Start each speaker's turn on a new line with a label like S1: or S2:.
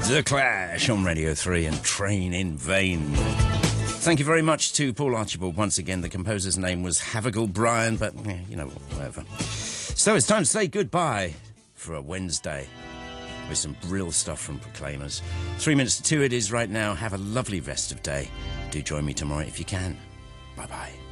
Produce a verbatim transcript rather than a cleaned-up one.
S1: The Clash on Radio three and Train in Vain. Thank you very much to Paul Archibald once again. The composer's name was Havergal Bryan, but, yeah, you know, whatever. So it's time to say goodbye for a Wednesday with some real stuff from Proclaimers. Three minutes to two it is right now. Have a lovely rest of day. Do join me tomorrow if you can. Bye-bye.